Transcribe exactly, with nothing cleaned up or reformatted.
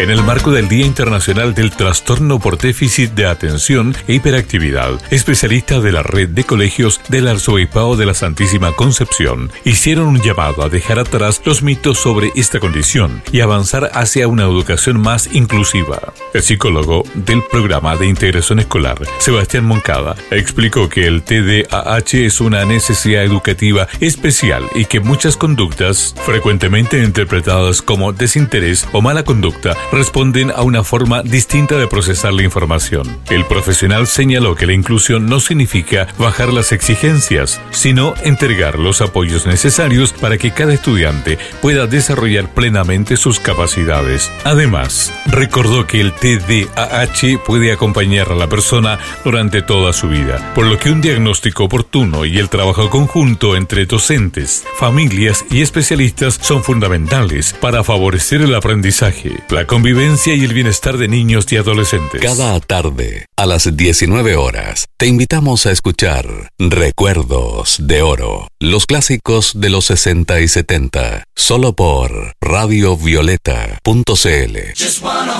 En el marco del Día Internacional del Trastorno por Déficit de Atención e Hiperactividad, especialistas de la red de colegios del Arzobispado de la Santísima Concepción hicieron un llamado a dejar atrás los mitos sobre esta condición y avanzar hacia una educación más inclusiva. El psicólogo del programa de integración escolar, Sebastián Moncada, explicó que el T D A H es una necesidad educativa especial y que muchas conductas, frecuentemente interpretadas como desinterés o mala conducta, responden a una forma distinta de procesar la información. El profesional señaló que la inclusión no significa bajar las exigencias, sino entregar los apoyos necesarios para que cada estudiante pueda desarrollar plenamente sus capacidades. Además, recordó que el T D A H puede acompañar a la persona durante toda su vida, por lo que un diagnóstico oportuno y el trabajo conjunto entre docentes, familias y especialistas son fundamentales para favorecer el aprendizaje, la convivencia y el bienestar de niños y adolescentes. Cada tarde, a las diecinueve horas, te invitamos a escuchar Recuerdos de Oro, los clásicos de los sesenta y setenta, solo por radio violeta punto c l.